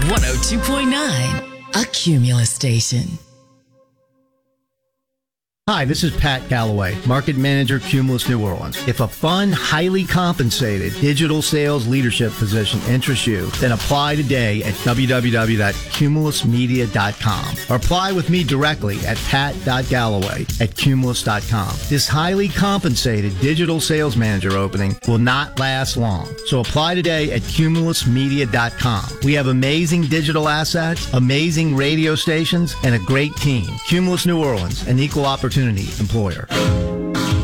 102.9, a Cumulus station. Hi, this is Pat Galloway, Market Manager, Cumulus New Orleans. If a fun, highly compensated digital sales leadership position interests you, then apply today at www.cumulusmedia.com or apply with me directly at pat.galloway@cumulus.com. This highly compensated digital sales manager opening will not last long, so apply today at cumulusmedia.com. We have amazing digital assets, amazing radio stations, and a great team. Cumulus New Orleans, an equal opportunity employer.